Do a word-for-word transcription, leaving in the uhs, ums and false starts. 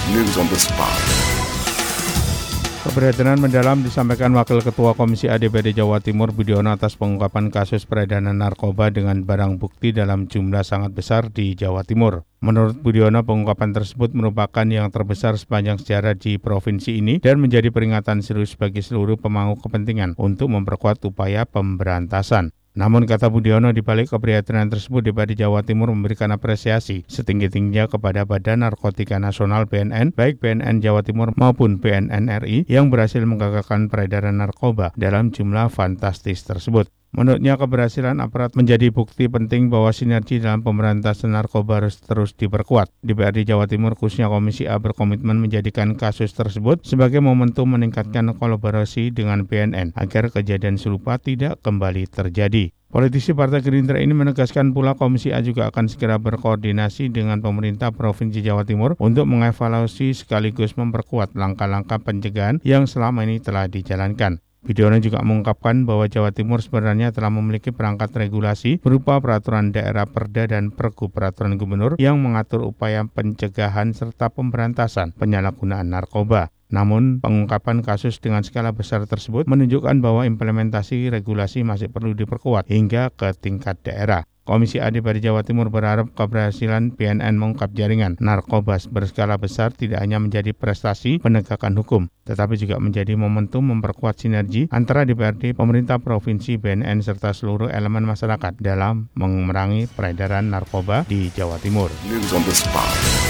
News on the spot. Keprihatinan mendalam disampaikan Wakil Ketua Komisi A D P D Jawa Timur Budiono atas pengungkapan kasus peredaran narkoba dengan barang bukti dalam jumlah sangat besar di Jawa Timur. Menurut Budiono, pengungkapan tersebut merupakan yang terbesar sepanjang sejarah di provinsi ini dan menjadi peringatan serius bagi seluruh pemangku kepentingan untuk memperkuat upaya pemberantasan. Namun kata Budiono, di balik keprihatinan tersebut D P R D Jawa Timur memberikan apresiasi setinggi-tingginya kepada Badan Narkotika Nasional B N N, baik B N N Jawa Timur maupun B N N R I yang berhasil menggagalkan peredaran narkoba dalam jumlah fantastis tersebut. Menurutnya, keberhasilan aparat menjadi bukti penting bahwa sinergi dalam pemberantasan narkoba harus terus diperkuat. D P R D Jawa Timur khususnya Komisi A berkomitmen menjadikan kasus tersebut sebagai momentum meningkatkan kolaborasi dengan B N N agar kejadian serupa tidak kembali terjadi. Politisi Partai Gerindra ini menegaskan pula Komisi A juga akan segera berkoordinasi dengan pemerintah Provinsi Jawa Timur untuk mengevaluasi sekaligus memperkuat langkah-langkah pencegahan yang selama ini telah dijalankan. Budiono juga mengungkapkan bahwa Jawa Timur sebenarnya telah memiliki perangkat regulasi berupa peraturan daerah Perda dan Pergub peraturan gubernur yang mengatur upaya pencegahan serta pemberantasan penyalahgunaan narkoba. Namun, pengungkapan kasus dengan skala besar tersebut menunjukkan bahwa implementasi regulasi masih perlu diperkuat hingga ke tingkat daerah. Komisi A D P R D Jawa Timur berharap keberhasilan B N N mengungkap jaringan narkoba berskala besar tidak hanya menjadi prestasi penegakan hukum, tetapi juga menjadi momentum memperkuat sinergi antara D P R D, pemerintah provinsi, B N N, serta seluruh elemen masyarakat dalam memerangi peredaran narkoba di Jawa Timur. News on the spot.